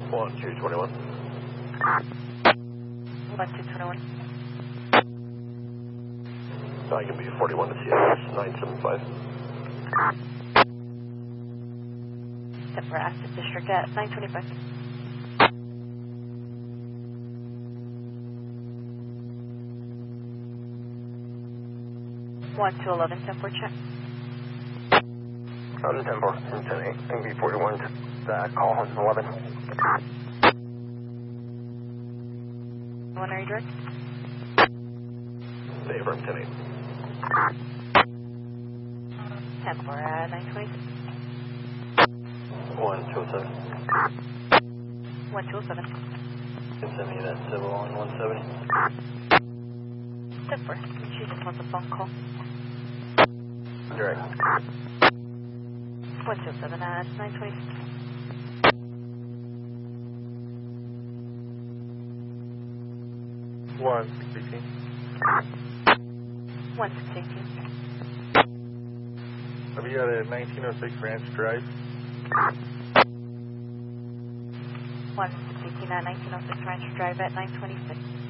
1221. 1221. I can be 41 to CIS 975. Step for active district at 925. 1211, 10-4 check. Roger 10-4, 10-8, NB 41 to call 11. One, are you direct? Stay from 10-8. 10-4 at 926. 1207. 1207. Can send me that civil on 170. Step 4. She just wants a phone call. Direct. 127 at 926. 1618. 1618. Have you got a 1906 Ranch Drive? 1618 at 1906 Ranch Drive at 926.